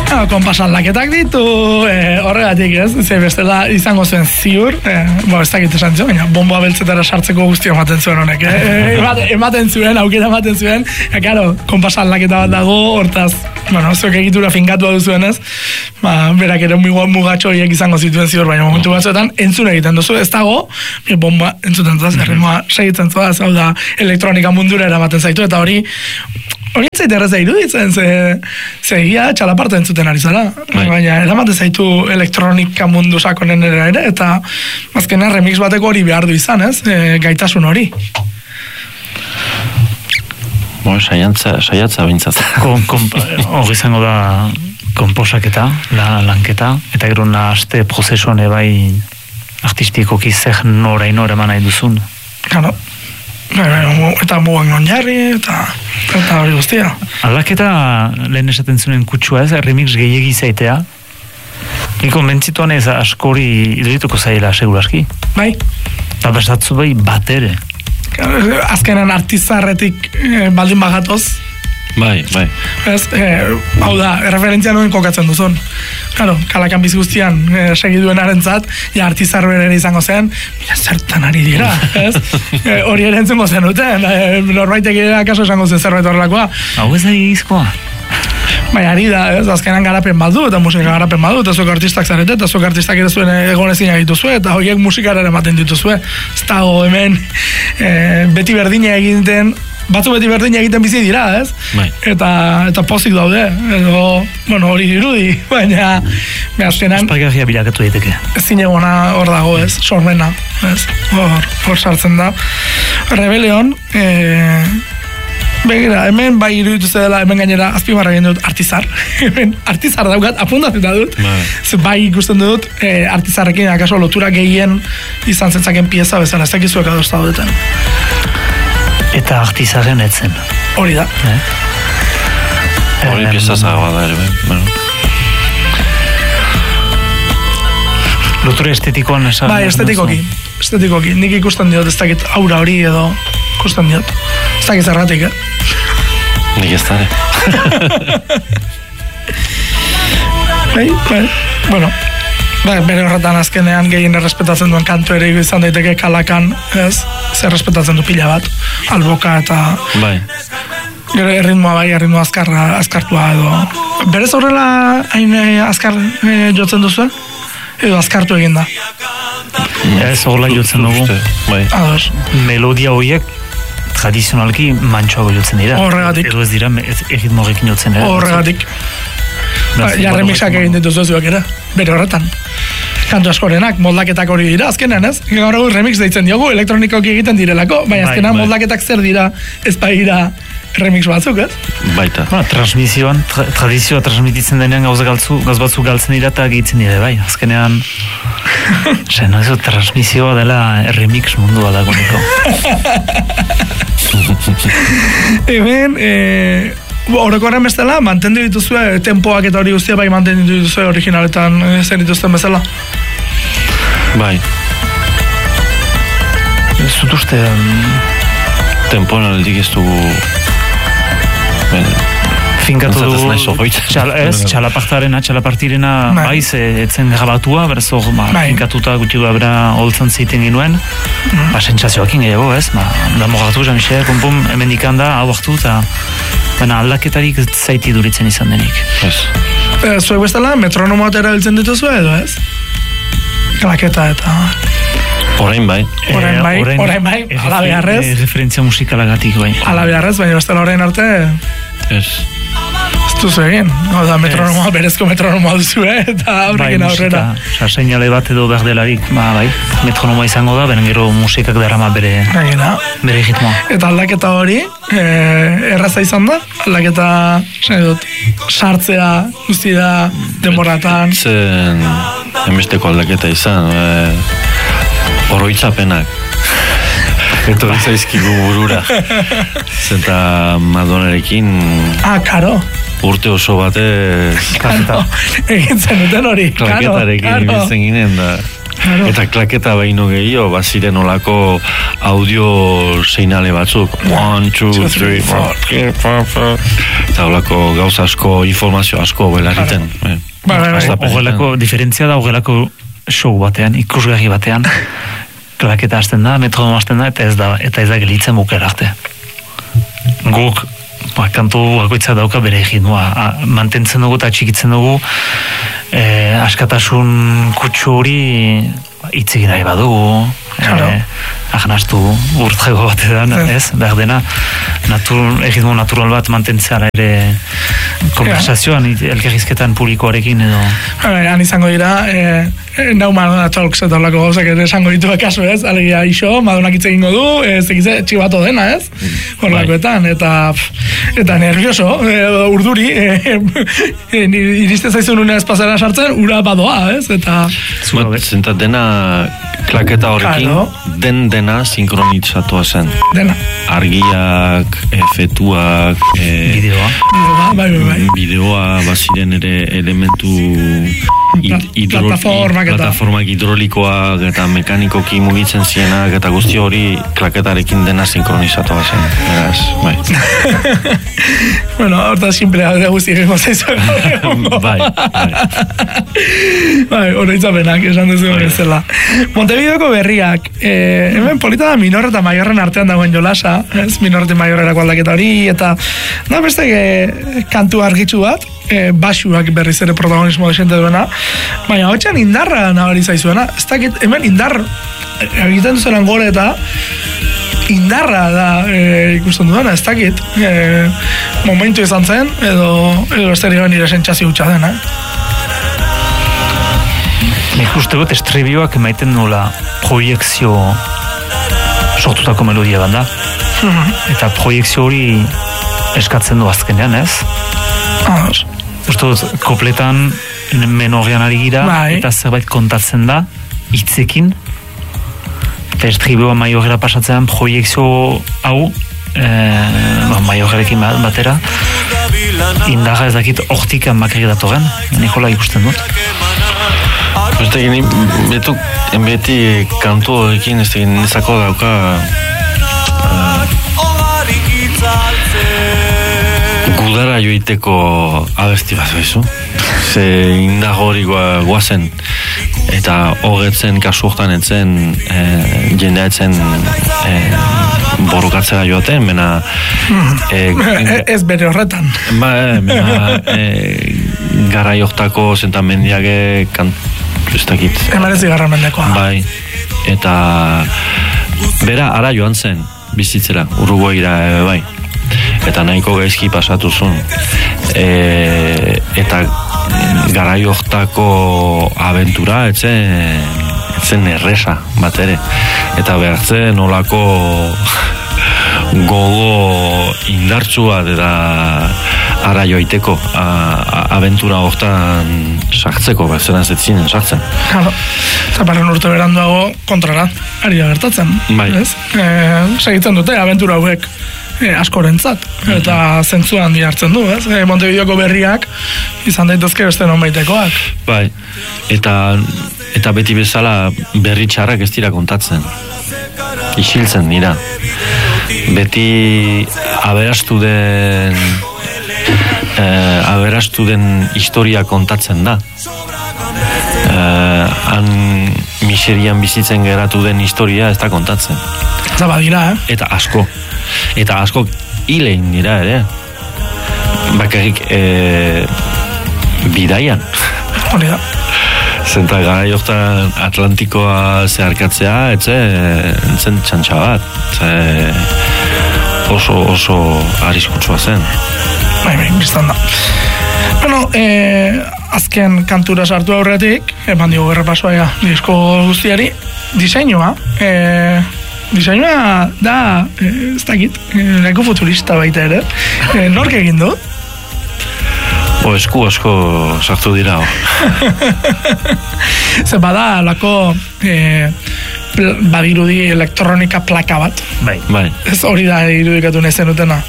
Konpasan laketak ditu, horregatik ez, ze bestela izango zuen ziur, ez dakit esan zuen, baina bomboa beltzetara sartzeko guztia ematen zuen honek, ematen zuen, aukera ematen zuen, claro, konpasan laketa bat dago, hortaz, zuek egitura finkatua duzuenez, berak ere mugatxo horiek izango zituen ziur, baina momentu batzuetan entzun egiten duzu, ez dago, bomba entzuten zuaz, erritmoa segitzen zuaz, hau da, elektronika mundura eramaten zaitu, eta hori entzait erreza iruditzen, ze egia txalaparta entzuten ari zara, baina eramaten zaitu elektronika mundu sakonen ere, eta azkenean remix bateko hori behar du izan, ez, gaitasun hori. Saiatza bintzat. Hori izango da konposaketa, lanketa, eta gero aste prozesuan ebai artistikoki zer norain eman nahi duzun. Claro. Eta mugak non jarri, eta hori guztia. Aldaketa lehen esaten zuen kutsua ez, remix gehiagi zaitea. Niko mentzituan ez askori idurituko zaila seguraski. Bai. Eta besatzu bai bat ere. Azkenan artizarretik baldin bagatoz. Bai. Ez, hau da, referentzia nuen kokatzen duzun. Claro, kalakan biz guztian segiduen arentzat, artizar berere izango zen, mira, zertan ari dira, ez? Hori ere entzungo zenuten, norbaitek akaso esango zen zerbait horrelakoa. Hau ez da egizkoa. Baina ari da, ez, azkenan garapen badu, eta musika garapen badu, eta zuek artistak zarete, eta zuek artistak ere zuen egonezina dituzue, eta horiek musikara ematen dituzue. Ez dago hemen beti berdina egiten, batzu beti berdina egiten bizi dira, ez? Bai. Eta pozik daude, edo, hori dirudi, baina azkenan... Espagarria bilakatu daiteke. Ezin egona hor dago, ez? Sormena, ez? Hor sartzen da. Rebelion, begira, hemen bai iruditu dela, hemen gainera azpimarra egin dut artizar. Hemen artizar daukat, apuntatuta dut. Bai ikusten dut, artizarrekin akaso lotura gehien izan zentzaken pieza bezala, ez dakizuek adosta daudetan. Eta artizaren etzen. Hori da. Hori pieza zagoa da ere, Lotura estetikoan esan. Bai, estetikoki. Nik ikusten diot, ez dakit aura hori edo ikusten diot. Ez dakit zerratik, Nik ez dara. Bueno, bere horretan azkenean gehien errespetatzen duen kantu ere izan daiteke kalakan, ez? Zer errespetatzen du pila bat, alboka eta... Bai. Gero erritmoa azkartua edo... Berez horrela hain azkar jotzen duzu? Edo azkartu egin da? Ez horrela jotzen dugu. Bai. Melodia horiek tradizionalki mantxoago jotzen dira. Horregatik. Edo ez dira erritmo horrekin jotzen dira. Horregatik. Remixak egin dituzu zuek ere, bere horretan. Kantu askorenak, moldaketak hori dira, azkenean ez? Gaur egun remix deitzen diogu, elektronikoki egiten direlako, baina azkenean moldaketak zer dira, ez baira remix batzuk, ez? Baita. Transmisioan, tradizioa transmititzen denean gauz batzuk galtzen dira eta gehitzen dira, bai, azkenean... transmisioa dela remix mundua dago niko. Hemen, orokorren bestela, mantendu dituzue tempoak eta hori guztia bai mantendu dituzue originaletan zen dituzten bezala? Bai. Ez dut uste... Tempoan aldik ez dugu... Finkatu dugu... Txalapartirena baiz etzen grabatua, beraz hor finkatuta guti gabera holtzan zeiten genuen. Sentsazioakin gehiago, ez? Da mogatu, Jean-Michel, konpun, hemen ikanda, hau hartu, eta... aldaketarik zaiti duritzen izan denik. Zuek bestela, metronomoat erabiltzen dituzu edo, ez? Klaketa eta... Orain bai, ala beharrez. Referentzia musikalagatik bai. Ala beharrez, baina bestela orain arte... Ez duzu egin, metronomoa, berezko metronomoa duzu, eta aurrekin aurrera. Seinale bat edo behar delarik, bai, metronomoa izango da, beren gero musikak darama bere ritmoa. Eta aldaketa hori, erraza izan da, aldaketa, sartzea, guztia, denboratan. Zen, emesteko aldaketa izan, oroitzapenak. Eto izaizkigu burura. Zenta Madonarekin... karo. Urte oso batez... Egin zenuten hori, karo. Klaketarekin ibiltzen ginen da... Claro. Eta klaketa baino gehiago, baziren olako audio seinale batzuk. 1, 2, 3, 4, eta olako gauza asko, informazio asko belariten. Horrelako diferentzia da, horrelako show batean, ikusgarri batean, klaketa hasten da, metronom hasten da, eta ez da gelitzen bukera arte. Guk, kantu bakoitza dauka bere eginua, mantentzen dugu eta txikitzen dugu, askatasun kutsu hori itzegin nahi badugu, agnastu urtzego batean, ez? Behar dena, egitmo natural bat mantentzea ere konversazioan, elkarrizketan publikoarekin edo... Han izango dira, nau Madonna Talks eta olako gauzak ere esango ditu kasu, ez? Alegia iso, Madonak hitz egingo du, zekize txibato dena, ez? Horlakoetan, eta nervioso, urduri, iriste zaizun unea espazera sartzen, ura badoa, ez? Eta... Zentat dena klaketa horrekin, dena sinkronitzatua zen. Dena. Argiak, efetuak, bideoa, baziren ere elementu plataformak hidrolikoak eta mekanikoki mugitzen zienak eta guzti hori klaketarekin dena sinkronizatoa zen. Eraz, bai. Bueno, horta simplea da guzti egin gozaizu. Bai, horoitzapenak, esan duzu bezala. Montevideoko berriak, hemen polita da minor eta maiorren artean dagoen jolasa, ez? Minor eta maiorrerako aldaketa hori, eta da beste kantu argitsu bat, basuak berriz ere protagonismo desente duena, baina hotxean indarra nabari zaizuena, ez dakit, hemen indar egiten duzenan gore eta indarra da ikusten duena, ez dakit, momentu izan zen, edo esterioan nire sentsazio hutsa dena. Nik uste dut estribioak emaiten nula proiekzio sortutako melodia banda, eta proiekzio hori eskatzen du azkenean, ez? Uste dut, kopletan menorrean ari gira, eta zerbait kontatzen da, hitzekin, eta estribioa maiorera pasatzean proiekzio hau, maiorrerekin batera, indarra ez dakit hortikan makari datoren, nikola ikusten dut. Beti kantu horrekin ez nezako dauka gudara joiteko abesti bat bezu. Ze indago hori guazen eta hogetzen kasu hortan etzen jendea etzen borukatzea joaten, mena ez bere horretan. Gara joktako zentamendiage ez dakit. Emarezi garra mendekoa. Bai, eta bera ara joan zen bizitzera, Uruguaira bai. Eta nahiko gaizki pasatu zuen. Eta garai hortako abentura etzen erresa bat ere. Eta behartzen nolako gogo indartsua eta ara joiteko abentura hortan sartzeko, zelan zetzinen sartzen. Claro, zaparren urte beranduago kontrara, ari da gertatzen. Bai. Segitzen dute abentura hauek askorentzat, eta zentzuan handi hartzen du, ez? Montevideoko berriak izan daitezke beste nonbaitekoak. Bai, eta beti bezala berri txarrak ez dira kontatzen. Isiltzen dira. Beti aberastu den historia kontatzen da. Han miserian bizitzen geratu den historia ez da kontatzen. Zaba dira, Eta asko hilein dira ere. Bakarrik bidaian. Hori da. Zenta gara joktan Atlantikoa zeharkatzea, etzen txantxa bat. Oso arriskutsua zen. Bai, biztan da. Bueno, azken kantura sartu aurretik, eman diogu errepasoa disko guztiari, diseinua. Diseinua da, ez dakit, nahiko futurista baita ere. Nork egin du? Esku asko sartu dira. Ze bada, lako badirudi elektronika plaka bat. Bai. Ez hori da irudikatu nahi zenutena.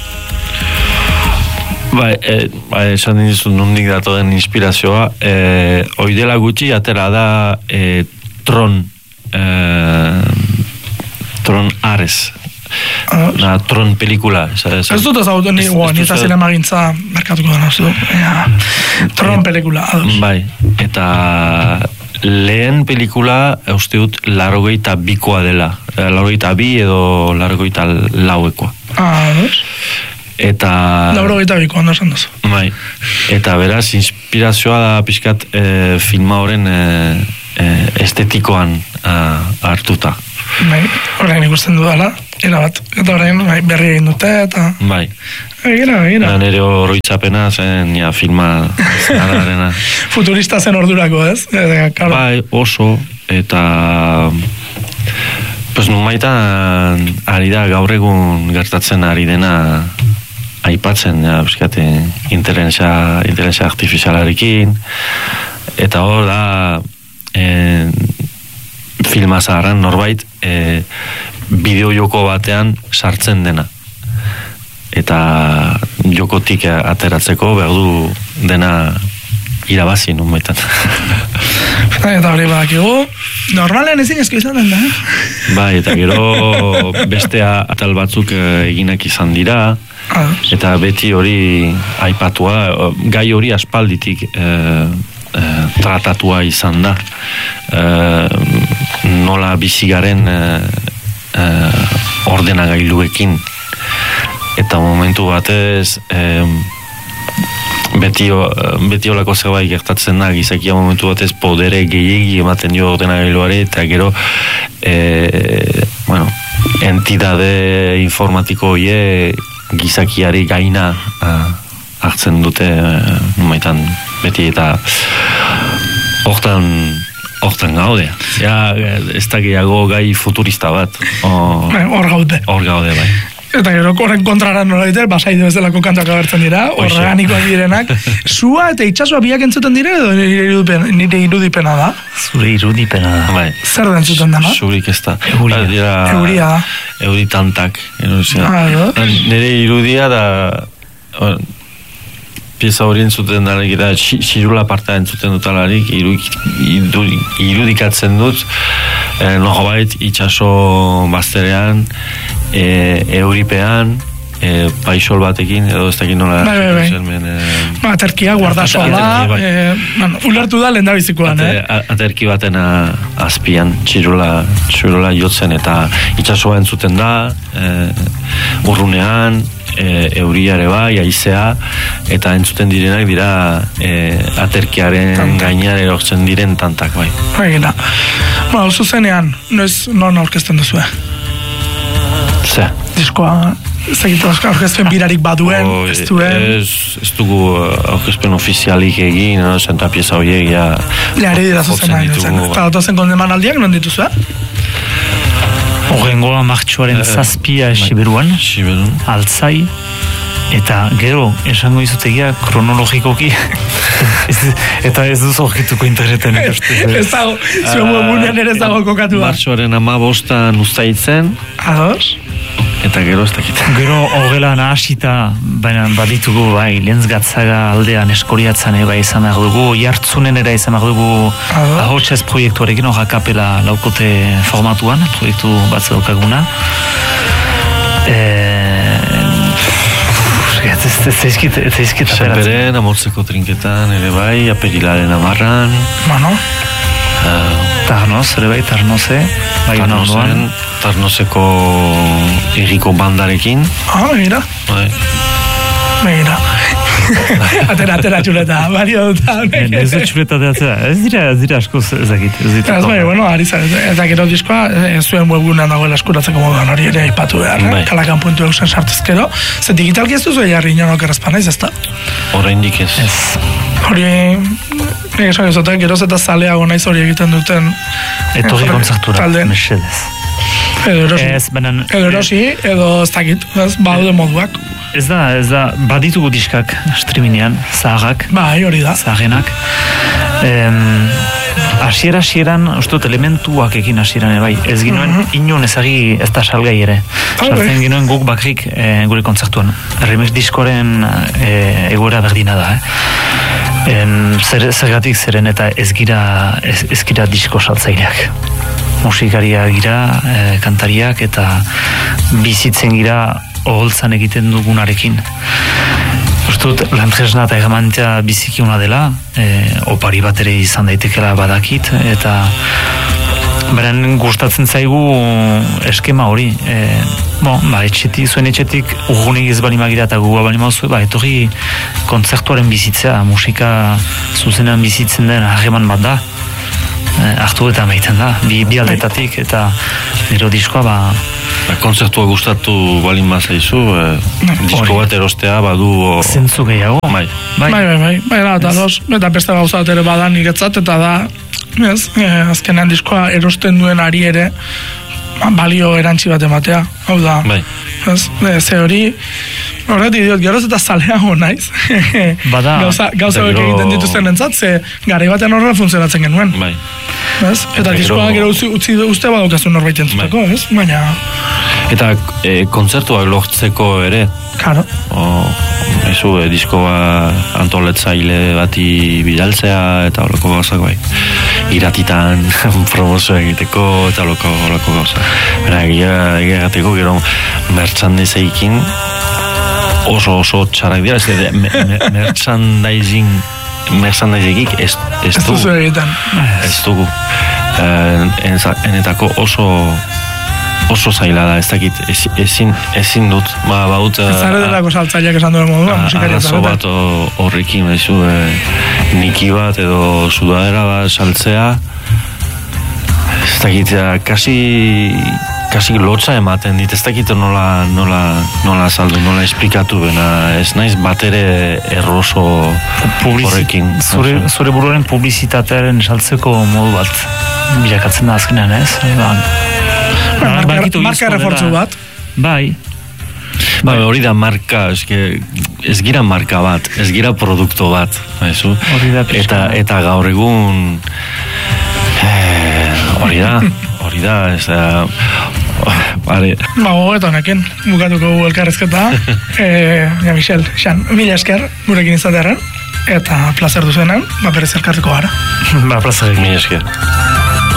Bai, esan dizut nondik datoren inspirazioa. Oidela gutxi atera da Tron Ares. Tron pelikula. Ez dut ezagutu nita zinemagintza markatuko dena. Tron pelikula. Bai, eta lehen pelikula uste dut 82koa dela. 82 edo 84koa. Eta 82ko ondo esan duzu. Bai. Eta beraz inspirazioa da pixkat filma horren estetikoan hartuta. Bai, orain ikusten dudala, erabat. Eta orain berri egin dute, eta... Bai. Egira. Nere oroitzapena zen, filma zararena. Futurista zen ordurako, ez? Bai, oso, eta... Pues numaitan ari da gaur egun gertatzen ari dena aipatzen, biskate, inteligentzia artifizialarekin, eta hor da... filma zaharran norbait bideo joko batean sartzen dena eta jokotik ateratzeko behar du dena irabazi nun baitan. Eta hori badakigu normalean ezin ezko izan den da bai, eta gero beste atal batzuk eginak izan dira eta beti hori aipatua gai hori aspalditik tratatua izan da nola bizigaren ordenagailuekin eta momentu batez beti olako zerbait gertatzen da gizakia momentu batez podere gehiegi ematen dio ordenagailuare eta gero entidade informatiko hie gizakiari gaina hartzen dute numaitan beti eta hortan gaude. Ez da gehiago gai futurista bat. Hor gaude, bai. Eta gero horren kontrara nola ditel, basaidu ez delako kantak abertzen dira, organikoak direnak. Sua eta itxasua biak entzuten dira edo nire irudipena da? Zure irudipena da. Bai. Zer da entzuten dena? Zurik ez da. Euria da. Euritantak. Nire irudia da... pieza hori entzuten dalarik eta txirula partea entzuten dutalarik irudikatzen dut norbait itxaso bazterean euripean paisol batekin edo ez dakit nola aterkia guardasoa da ulertu da lehen da bizikoan aterki baten azpian txirula jotzen eta itxasoa entzuten da urrunean euriare bai, haizea eta entzuten direnak dira aterkiaren gainean erortzen diren tantak bai. Baina, zuzenean, non aurkezten duzue? Ze? Diskoa, ez aurkezpen birarik baduen, ez duen? Ez dugu aurkezpen ofizialik egin, zenta pieza horiek leare dira zuzenean, eta datozen kondeman aldiak, non dituzue? Horrengoa martxoaren zazpia Siberuan, Altzai, eta gero, esango izutegia, kronologikoki, eta ez duz horretuko interneten. Ez dago, zuen webunean ere ez dago kokatua. Martxoaren 15 Uztaitzen. Ados? Eta gero ez dakit. Gero horrela nahasita, baina baditugu, bai, Lentzgatzaga aldean eskoriatzen eba izan behar dugu, jartzunen era izan behar dugu ahotsez proiektuarekin, hor akapela laukote formatuan, proiektu bat zeukaguna. Ez zeizkit Seperen, amotzeko trinketan, ere bai, aperilaren 10an. Bueno. Tarnoz, ere bai, Tarnoze. Tarnozeko erriko bandarekin. Mira. Bai. Mira. Atera txuleta, Mario duta. Ez da txuleta deatzea, ez dira asko ezakit. Ez bai, bueno, eta gero diskoa, zuen webgunean dagoela eskuratzeko moduan hori ere aipatu behar, kalakan.eu sartezkero, ze digitalki ez duzu jarri inonok errazpan ez da? Oraindik ez. Hori, esan ezoten, geroz eta zaleago naiz hori egiten duten. Etorri kontzertura, mesedez. Edo erosi, edo ez dakit, baude moduak. Ez da, baditugu diskak streamingean, zaharrak. Bai, hori da. Zaharrenak. Hasieran, ustot, elementuak ekin hasieran, bai. Ez ginoen, inon ezagi ez da salgai ere. Sartzen ginoen guk bakrik gure kontzertuan. Remix diskoren egoera berdina da, Zergatik zeren eta ez gira disko saltzaileak. Musikaria gira, kantariak eta bizitzen gira oholtzan egiten dugunarekin. Ustut, lantresna eta egamantea bizikiuna dela, opari bat ere izan daitekela badakit, eta beren gustatzen zaigu eskema hori. Zuen etxetik urgunik ez bali magira eta guga bali mauzue, etorri kontzertuaren bizitzea, musika zuzenean bizitzen den harreman bat da. Hartu eta maiten da, bi aldetatik eta nero diskoa kontzertua gustatu balin bazaizu, disko bat erostea badu zentzu gehiago. Bai, eta beste gauza bat ere badan niretzat, eta da azkenean diskoa erosten duen ari ere balio erantzi bat ematea, hau da, ze hori horretik diot, geroz eta zaleago naiz gauza horiek egiten dituzten entzat, ze garai batean horrela funtzionatzen genuen, eta diskoa gero utzi uste badokazun norbait entzuteko, baina eta kontzertuak lortzeko ere claro diskoa antoletzaile bati bidaltzea eta horreko gauzak iratitan promozio egiteko eta horreko gauza egiagateko gero merchandiseikin oso txarrak dira merchandisingik ez dugu enetako oso zaila da, ez dakit, ezin dut, baut... Zare delako saltzaileak esan duen moduan, musikaria arazo bat horrekin, niki bat edo sudadera bat saltzea, ez dakit, kasi lotza ematen dit, ez dakit nola saldu, nola esplikatu bena, ez naiz bat ere erroso horrekin. Zure buruaren publizitatearen saltzeko modu bat, bilakatzen da azkenean, ez? Marka refortzu bat. Bai, hori da marka, ez gira marka bat, ez gira produkto bat, eta gaur egun hori da, ez da eta honekin bukatuko elkarrezketa Michel, Xan, mila esker gurekin izatearen eta plazer duzuenan, berez elkarreko gara plazer mila esker